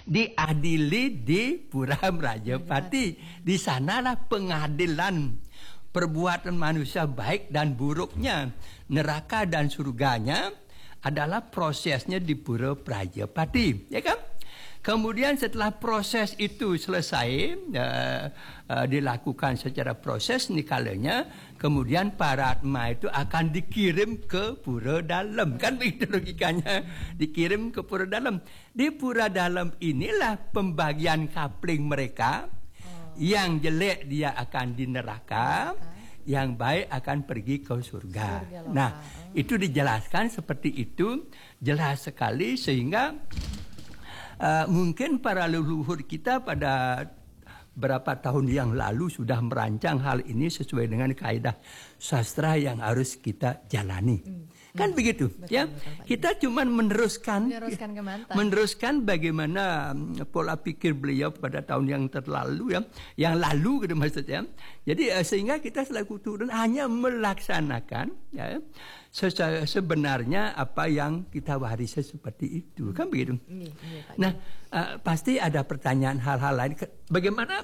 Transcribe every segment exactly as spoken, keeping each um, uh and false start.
diadili di Pura Rajapati. Di sanalah pengadilan perbuatan manusia baik dan buruknya, neraka dan surganya adalah prosesnya di Pura Rajapati, ya kan? Kemudian setelah proses itu selesai uh, uh, dilakukan secara proses nikalanya, kemudian para atma itu akan dikirim ke Pura Dalam, kan begitu logikanya, dikirim ke Pura Dalam. Di Pura Dalam inilah pembagian kapling mereka. Oh. Yang jelek dia akan di neraka, okay. Yang baik akan pergi ke surga. surga nah, oh. Itu dijelaskan seperti itu, jelas sekali sehingga Uh, mungkin para leluhur kita pada berapa tahun yang lalu sudah merancang hal ini sesuai dengan kaidah sastra yang harus kita jalani. Hmm. Kan hmm. begitu, betul, ya. Betul, kita cuma meneruskan, meneruskan, meneruskan bagaimana pola pikir beliau pada tahun yang terlalu, ya, yang lalu gitu maksudnya. Jadi uh, sehingga kita selaku turun hanya melaksanakan, ya, sebenarnya apa yang kita warisi seperti itu, kan begitu. Iya, iya, Pak. Nah, uh, pasti ada pertanyaan hal-hal lain. Bagaimana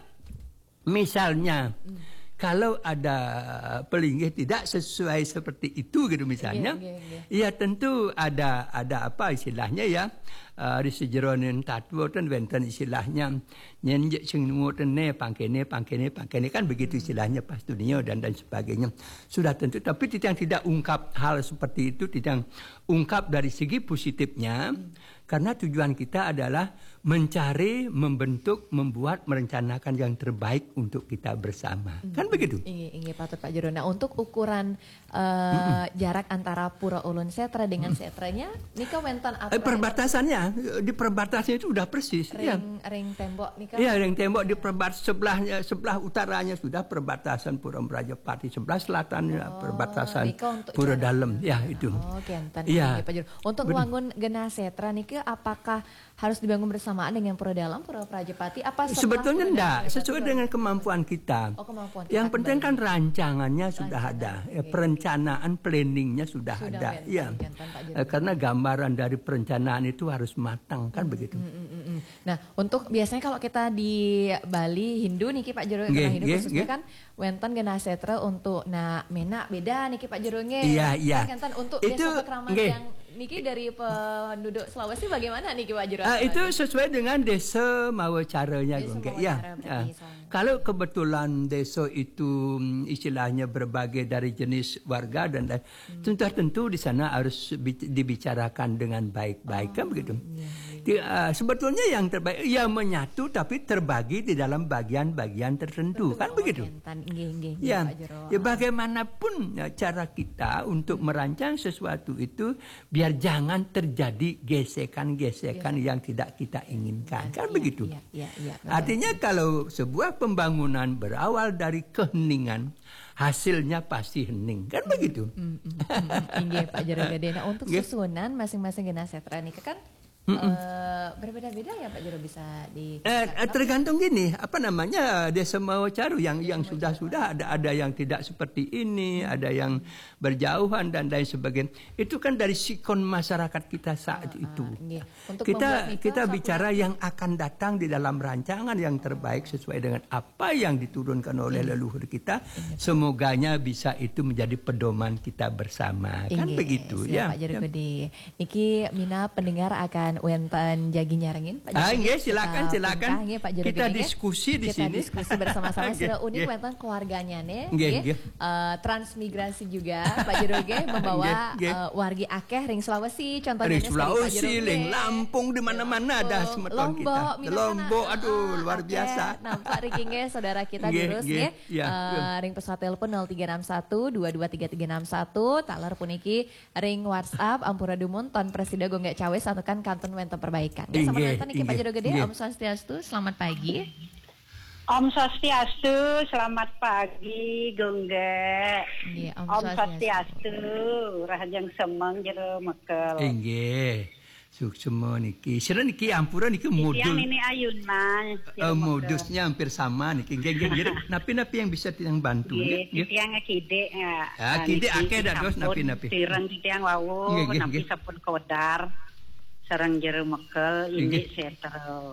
misalnya hmm. kalau ada pelinggih tidak sesuai seperti itu gitu misalnya, iya, iya, iya. Ya tentu ada ada apa istilahnya ya. Uh, di sejeronin tatwa dan wenten istilahnya nyenjek sing ne pangkene pangkene pangkene kan begitu istilahnya pas dunia dan dan sebagainya sudah tentu, tapi tidak tidak ungkap hal seperti itu, tidak ungkap dari segi positifnya, hmm. karena tujuan kita adalah mencari, membentuk, membuat, merencanakan yang terbaik untuk kita bersama, hmm. kan begitu. Ini ini patut Pak Jero. Nah, untuk ukuran uh, hmm. jarak antara Pura Ulun Setra dengan hmm. setranya, nika wenten apa? Eh, perbatasannya di perbatasan itu sudah persis. Ring, ya. ring tembok nih kan? Iya, ring tembok di perbat sebelahnya, sebelah utaranya sudah perbatasan Pura Rajapati, sebelah selatannya oh, perbatasan Pura Dalam. Ya itu. Oh, kenten. Iya. Untuk membangun Gena Setra nih, apakah harus dibangun bersamaan dengan Pura Dalam, Pura Rajapati? Apa sebetulnya enggak, sesuai dengan kemampuan kita. Oh, kemampuan kita. Yang penting kan rancangannya sudah ada, ya, perencanaan planningnya sudah, sudah ada. Iya. Karena gambaran dari perencanaan itu harus matang, kan hmm, begitu. Hmm, hmm, hmm. Nah, untuk biasanya kalau kita di Bali Hindu nih Pak Jero, karena Hindu ge, khususnya ge. kan wenten Gena Setra untuk nah mena beda nih Pak Jero nge. Iya, iya. Kan untuk itu, desa Pekraman ge. yang niki dari penduduk Sulawesi bagaimana nih Pak Jero? Uh, itu sesuai dengan desa mawa caranya, Gongge. Ya. Uh, kalau kebetulan desa itu istilahnya berbagai dari jenis warga dan hmm. tentu tentu di sana harus dibicarakan dengan baik-baik, oh, kan begitu. Iya, iya. Di, uh, sebetulnya yang terbaik ya menyatu tapi terbagi di dalam bagian-bagian tertentu, betul, kan begitu. Nge, nge, ya, ya bagaimanapun ya, cara kita untuk merancang sesuatu itu biar jangan terjadi gesekan-gesekan ya. yang tidak kita inginkan, ya, kan ya, begitu. Ya, ya, ya, artinya kalau sebuah pembangunan berawal dari keheningan, hasilnya pasti hening, kan hmm, begitu. Hmm, hmm, hmm, hmm, Pak Jero Gede. Nah, untuk susunan masing-masing Gena Setra ini kan Uh, berbeda-beda ya Pak Jero, bisa di eh, tergantung gini apa namanya desa Mawacaru yang yang sudah-sudah ada ada yang tidak seperti ini, hmm. ada yang berjauhan dan lain sebagainya. Itu kan dari sikon masyarakat kita saat uh, itu. Uh, Untuk kita kita bicara yang akan datang di dalam rancangan yang terbaik sesuai dengan apa yang diturunkan oleh hmm. leluhur kita. Hmm. Semoganya bisa itu menjadi pedoman kita bersama. Inge. Kan begitu ya. Pak Jero Gede. Niki Mina pendengar akan wenten jagi nyarengin Pak Jero. Ah, nggih, silakan kita silakan. Kita, Pak Jero kita diskusi di kita sini. Kita diskusi bersama-sama sudah unik wenten keluarganya nih. Nggih, uh, transmigrasi juga Pak Jero ge membawa uh, wargi akeh ring Sulawesi contohnya ring Sulawesi, ring Lampung di mana-mana ada semeton kita. Lombok, aduh luar biasa. Nampak ring ge saudara kita terus nggih. Ring pesawat telepon nol tiga enam satu dua dua tiga tiga enam satu talar puniki ring WhatsApp Ampura Dumun ton Presida Gongge Cawe satu kan kanton wenten perbaikan. Ya, sama nonton nih Pak Jero Gede. Om Swastiastu, selamat pagi. Om Swastiastu, selamat pagi Gongge. Nggih, Om, Om Swastiastu, rahajang semeng jero mekel. Nggih. Suksema niki. Sira niki Ampura niki modul. Yang ini ayunan. Uh, modusnya hampir sama niki. Nggih nggih nggih. Napi-napi yang bisa yang bantu nggih. Nggih, yang kide ya. Ah, kide akeh dah dos napi-napi. Sireng yang wawu, napi sapun kodar. Sarang jero mekel ini setero.